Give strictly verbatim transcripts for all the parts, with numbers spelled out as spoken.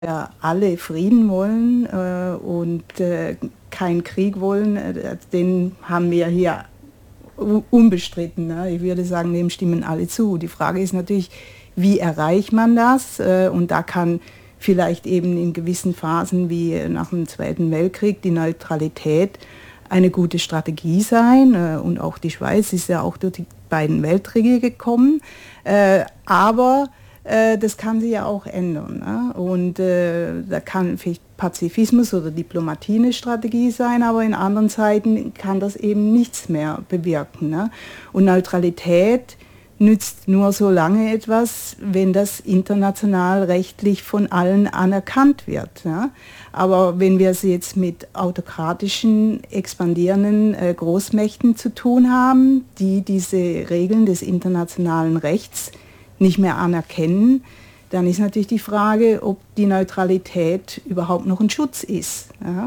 ja alle Frieden wollen äh, und äh, keinen Krieg wollen, äh, den haben wir hier unbestritten. Ne? Ich würde sagen, dem stimmen alle zu. Die Frage ist natürlich, wie erreicht man das? Äh, und da kann vielleicht eben in gewissen Phasen wie nach dem Zweiten Weltkrieg die Neutralität eine gute Strategie sein. Äh, und auch die Schweiz ist ja auch durch die beiden Weltkriege gekommen. Äh, aber das kann sich ja auch ändern. Ne? Und äh, da kann vielleicht Pazifismus oder Diplomatie eine Strategie sein, aber in anderen Zeiten kann das eben nichts mehr bewirken. Ne? Und Neutralität nützt nur so lange etwas, wenn das international rechtlich von allen anerkannt wird. Ne? Aber wenn wir es jetzt mit autokratischen, expandierenden äh, Großmächten zu tun haben, die diese Regeln des internationalen Rechts nicht mehr anerkennen, dann ist natürlich die Frage, ob die Neutralität überhaupt noch ein Schutz ist. Ja?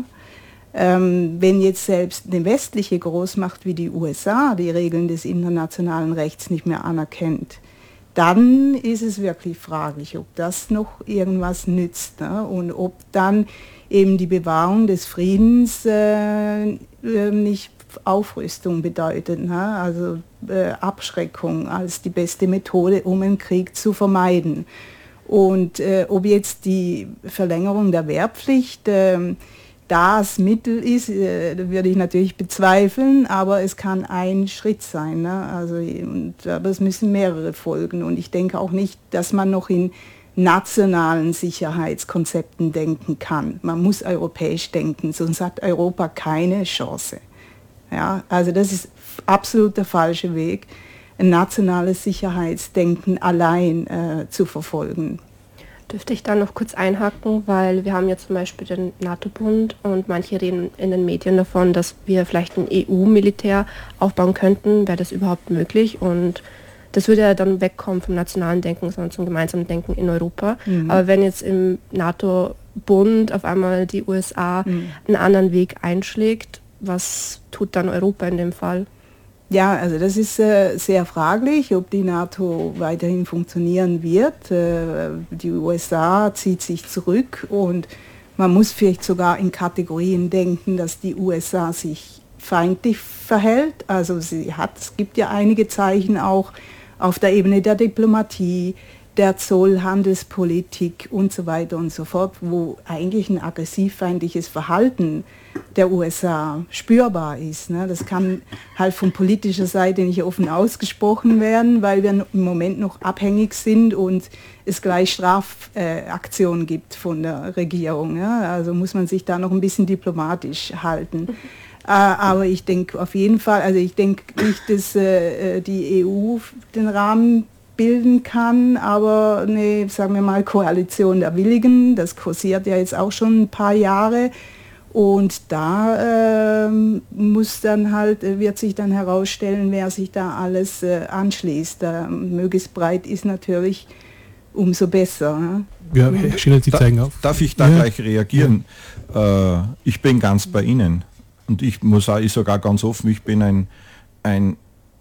Ähm, wenn jetzt selbst eine westliche Großmacht wie die U S A die Regeln des internationalen Rechts nicht mehr anerkennt, dann ist es wirklich fraglich, ob das noch irgendwas nützt, ne? Und ob dann eben die Bewahrung des Friedens äh, äh, nicht Aufrüstung bedeutet, ne? Also äh, Abschreckung als die beste Methode, um einen Krieg zu vermeiden. Und äh, ob jetzt die Verlängerung der Wehrpflicht äh, das Mittel ist, äh, würde ich natürlich bezweifeln, aber es kann ein Schritt sein. Ne? Also, und, aber es müssen mehrere folgen. Und ich denke auch nicht, dass man noch in nationalen Sicherheitskonzepten denken kann. Man muss europäisch denken, sonst hat Europa keine Chance. Ja, also das ist absolut der falsche Weg, ein nationales Sicherheitsdenken allein äh, zu verfolgen. Dürfte ich da noch kurz einhaken, weil wir haben ja zum Beispiel den NATO-Bund und manche reden in den Medien davon, dass wir vielleicht ein E U-Militär aufbauen könnten. Wäre das überhaupt möglich? Und das würde ja dann wegkommen vom nationalen Denken, sondern zum gemeinsamen Denken in Europa. Mhm. Aber wenn jetzt im NATO-Bund auf einmal die U S A mhm. einen anderen Weg einschlägt, was tut dann Europa in dem Fall? Ja, also das ist äh, sehr fraglich, ob die NATO weiterhin funktionieren wird. Äh, die U S A zieht sich zurück und man muss vielleicht sogar in Kategorien denken, dass die U S A sich feindlich verhält. Also sie hat, es gibt ja einige Zeichen auch auf der Ebene der Diplomatie, der Zoll, Handelspolitik und so weiter und so fort, wo eigentlich ein aggressivfeindliches Verhalten der U S A spürbar ist. Ne? Das kann halt von politischer Seite nicht offen ausgesprochen werden, weil wir im Moment noch abhängig sind und es gleich Strafaktionen äh, gibt von der Regierung. Ja? Also muss man sich da noch ein bisschen diplomatisch halten. Äh, aber ich denke auf jeden Fall, also ich denke nicht, dass äh, die E U den Rahmen bilden kann, aber eine, sagen wir mal, Koalition der Willigen, das kursiert ja jetzt auch schon ein paar Jahre und da äh, muss dann halt, wird sich dann herausstellen, wer sich da alles äh, anschließt. Da, möglichst breit ist natürlich umso besser. Ne? Ja, Herr Schiller, Sie zeigen auf. Darf ich da ja. gleich reagieren? Ja. Äh, ich bin ganz bei Ihnen und ich muss auch, ich sogar ganz offen, ich bin ein, ein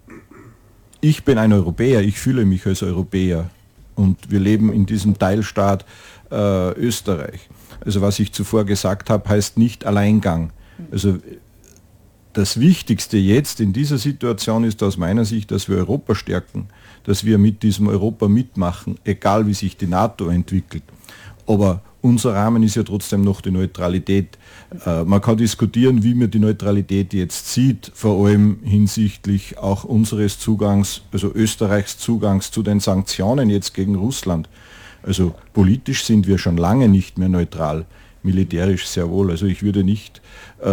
Ich bin ein Europäer, ich fühle mich als Europäer und wir leben in diesem Teilstaat äh, Österreich. Also was ich zuvor gesagt habe, heißt nicht Alleingang. Also das Wichtigste jetzt in dieser Situation ist aus meiner Sicht, dass wir Europa stärken, dass wir mit diesem Europa mitmachen, egal wie sich die NATO entwickelt. Aber unser Rahmen ist ja trotzdem noch die Neutralität. Äh, man kann diskutieren, wie man die Neutralität jetzt sieht, vor allem hinsichtlich auch unseres Zugangs, also Österreichs Zugangs zu den Sanktionen jetzt gegen Russland. Also politisch sind wir schon lange nicht mehr neutral, militärisch sehr wohl. Also ich würde nicht, äh,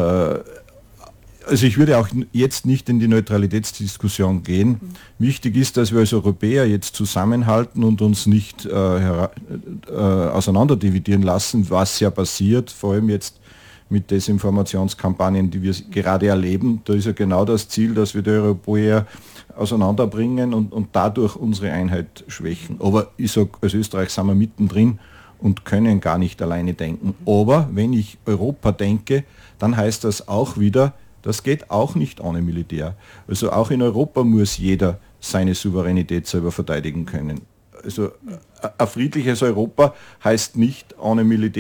also ich würde auch jetzt nicht in die Neutralitätsdiskussion gehen. Mhm. Wichtig ist, dass wir als Europäer jetzt zusammenhalten und uns nicht äh, hera- äh, auseinanderdividieren lassen, was ja passiert, vor allem jetzt mit Desinformationskampagnen, die wir gerade erleben. Da ist ja genau das Ziel, dass wir die Europäer auseinanderbringen und, und dadurch unsere Einheit schwächen. Aber ich sage, als Österreich sind wir mittendrin und können gar nicht alleine denken. Aber wenn ich Europa denke, dann heißt das auch wieder, das geht auch nicht ohne Militär. Also auch in Europa muss jeder seine Souveränität selber verteidigen können. also ein friedliches Europa heißt nicht ohne Militär.